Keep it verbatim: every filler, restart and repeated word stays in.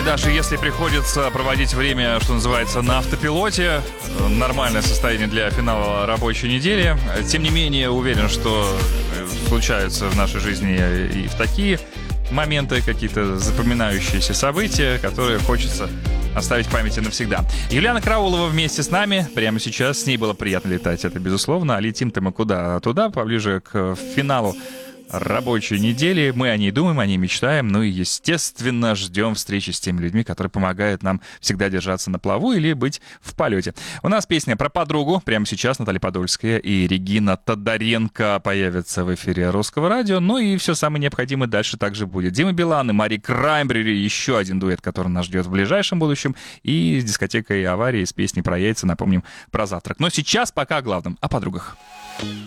даже если приходится проводить время, что называется, на автопилоте, нормальное состояние для финала рабочей недели. Тем не менее, уверен, что случаются в нашей жизни и в такие моменты, какие-то запоминающиеся события, которые хочется оставить в памяти навсегда. Юлиана Караулова вместе с нами прямо сейчас. С ней было приятно летать, это безусловно. А летим-то мы куда? Туда, поближе к финалу рабочей недели. Мы о ней думаем, о ней мечтаем, ну и, естественно, ждем встречи с теми людьми, которые помогают нам всегда держаться на плаву или быть в полете. У нас песня про подругу. Прямо сейчас Наталья Подольская и Регина Тодоренко появятся в эфире Русского радио. Ну и все самое необходимое дальше также будет. Дима Билан и Мари Краймбрери, еще один дуэт, который нас ждет в ближайшем будущем. И с дискотекой «Аварии» с песней про яйца напомним про завтрак. Но сейчас пока о главном, о подругах.